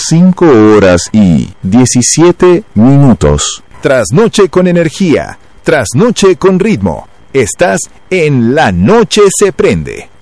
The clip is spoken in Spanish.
5 horas y 17 minutos. Trasnoche con energía, trasnoche con ritmo. Estás en La Noche se prende.